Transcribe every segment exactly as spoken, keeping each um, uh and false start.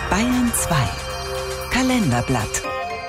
Bayern zwei. Kalenderblatt.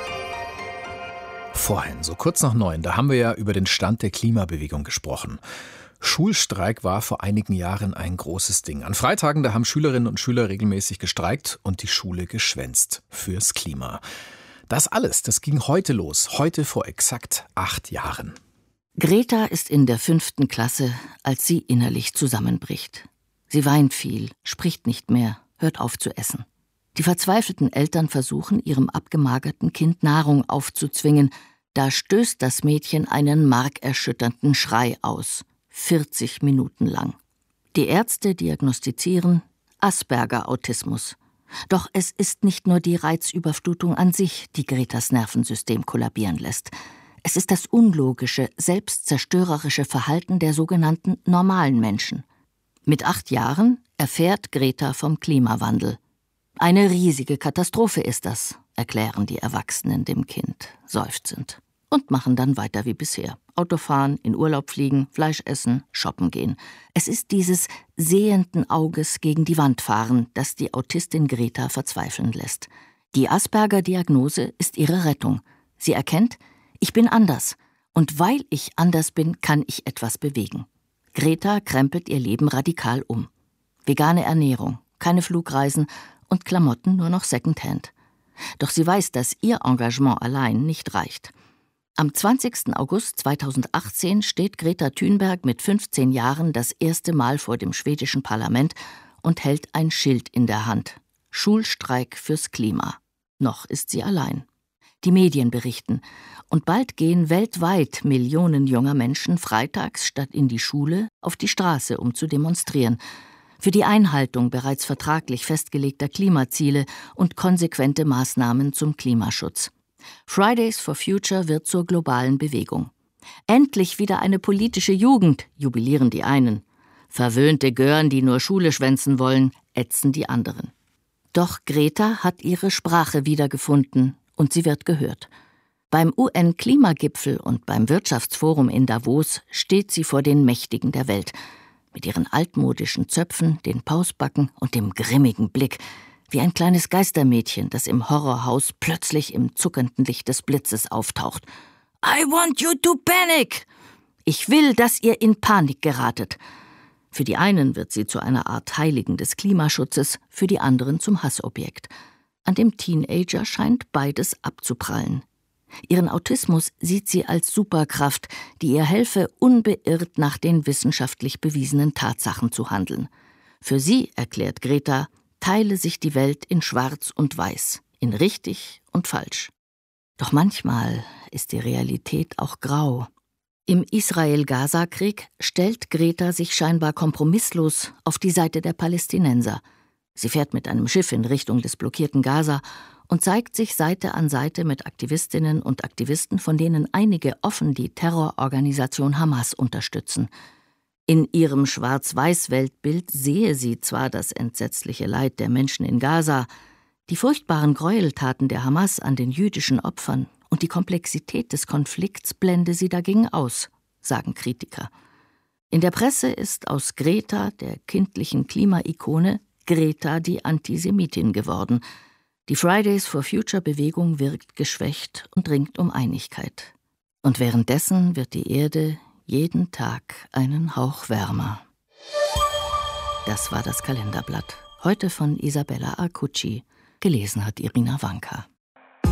Vorhin, so kurz nach neun, da haben wir ja über den Stand der Klimabewegung gesprochen. Schulstreik war vor einigen Jahren ein großes Ding. An Freitagen, da haben Schülerinnen und Schüler regelmäßig gestreikt und die Schule geschwänzt fürs Klima. Das alles, das ging heute los, heute vor exakt acht Jahren. Greta ist in der fünften Klasse, als sie innerlich zusammenbricht. Sie weint viel, spricht nicht mehr, hört auf zu essen. Die verzweifelten Eltern versuchen, ihrem abgemagerten Kind Nahrung aufzuzwingen. Da stößt das Mädchen einen markerschütternden Schrei aus. vierzig Minuten lang. Die Ärzte diagnostizieren Asperger-Autismus. Doch es ist nicht nur die Reizüberflutung an sich, die Gretas Nervensystem kollabieren lässt. Es ist das unlogische, selbstzerstörerische Verhalten der sogenannten normalen Menschen. Mit acht Jahren erfährt Greta vom Klimawandel. Eine riesige Katastrophe ist das, erklären die Erwachsenen dem Kind, seufzend. Und machen dann weiter wie bisher. Autofahren, in Urlaub fliegen, Fleisch essen, shoppen gehen. Es ist dieses sehenden Auges gegen die Wand fahren, das die Autistin Greta verzweifeln lässt. Die Asperger-Diagnose ist ihre Rettung. Sie erkennt, ich bin anders. Und weil ich anders bin, kann ich etwas bewegen. Greta krempelt ihr Leben radikal um. Vegane Ernährung, keine Flugreisen und Klamotten nur noch Secondhand. Doch sie weiß, dass ihr Engagement allein nicht reicht. Am zwanzigsten August zweitausendachtzehn steht Greta Thunberg mit fünfzehn Jahren das erste Mal vor dem schwedischen Parlament und hält ein Schild in der Hand. Schulstreik fürs Klima. Noch ist sie allein. Die Medien berichten. Und bald gehen weltweit Millionen junger Menschen freitags statt in die Schule auf die Straße, um zu demonstrieren. Für die Einhaltung bereits vertraglich festgelegter Klimaziele und konsequente Maßnahmen zum Klimaschutz. Fridays for Future wird zur globalen Bewegung. Endlich wieder eine politische Jugend, jubilieren die einen. Verwöhnte Gören, die nur Schule schwänzen wollen, ätzen die anderen. Doch Greta hat ihre Sprache wiedergefunden und sie wird gehört. Beim U N-Klimagipfel und beim Wirtschaftsforum in Davos steht sie vor den Mächtigen der Welt. Mit ihren altmodischen Zöpfen, den Pausbacken und dem grimmigen Blick, wie ein kleines Geistermädchen, das im Horrorhaus plötzlich im zuckenden Licht des Blitzes auftaucht. I want you to panic! Ich will, dass ihr in Panik geratet. Für die einen wird sie zu einer Art Heiligen des Klimaschutzes, für die anderen zum Hassobjekt. An dem Teenager scheint beides abzuprallen. Ihren Autismus sieht sie als Superkraft, die ihr helfe, unbeirrt nach den wissenschaftlich bewiesenen Tatsachen zu handeln. Für sie, erklärt Greta, teile sich die Welt in Schwarz und Weiß, in richtig und falsch. Doch manchmal ist die Realität auch grau. Im Israel-Gaza-Krieg stellt Greta sich scheinbar kompromisslos auf die Seite der Palästinenser. Sie fährt mit einem Schiff in Richtung des blockierten Gaza und zeigt sich Seite an Seite mit Aktivistinnen und Aktivisten, von denen einige offen die Terrororganisation Hamas unterstützen. In ihrem Schwarz-Weiß-Weltbild sehe sie zwar das entsetzliche Leid der Menschen in Gaza, die furchtbaren Gräueltaten der Hamas an den jüdischen Opfern und die Komplexität des Konflikts blende sie dagegen aus, sagen Kritiker. In der Presse ist aus Greta, der kindlichen Klimaikone, Greta die Antisemitin geworden. Die Fridays for Future Bewegung wirkt geschwächt und ringt um Einigkeit. Und währenddessen wird die Erde jeden Tag einen Hauch wärmer. Das war das Kalenderblatt. Heute von Isabella Arcucci. Gelesen hat Irina Wanka.